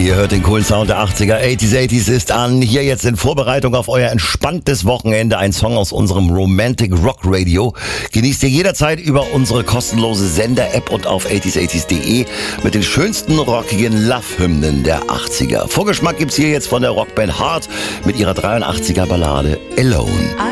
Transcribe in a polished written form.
Ihr hört den coolen Sound der 80er. 80s ist an. Hier jetzt in Vorbereitung auf euer entspanntes Wochenende ein Song aus unserem Romantic Rock Radio. Genießt ihr jederzeit über unsere kostenlose Sender-App und auf 80s80s.de mit den schönsten rockigen Love-Hymnen der 80er. Vorgeschmack gibt's hier jetzt von der Rockband Heart mit ihrer 83er Ballade Alone.